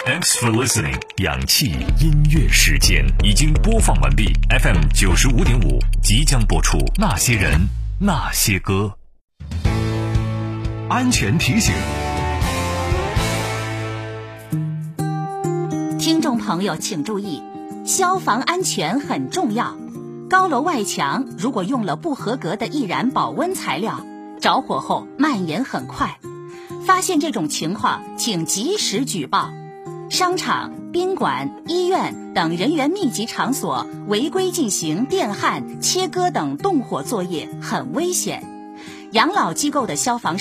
Thanks for listening。氧气音乐时间已经播放完毕 ，FM 95.5即将播出《那些人那些歌》。 安全提醒， 听众朋友请注意，消防安全很重要。高楼外墙如果用了不合格的易燃保温材料，着火后蔓延很快。发现这种情况，请及时举报。商场、宾馆、医院等人员密集场所违规进行电焊、切割等动火作业很危险。养老机构的消防